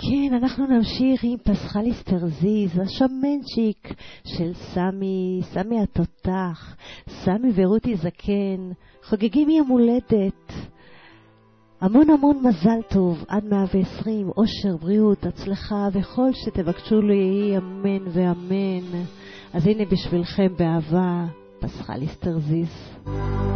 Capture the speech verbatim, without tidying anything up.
כן, אנחנו נמשיך עם פסחליס תרזיז, השמנצ'יק של סמי, סמי התותח, סמי ורותי זקן, חוגגים יום הולדת. המון המון מזל טוב, עד מאה ועשרים, אושר, בריאות, הצלחה, וכל שתבקשו לו יהי אמן ואמן. אז הנה בשבילכם באהבה, פסחליס תרזיז.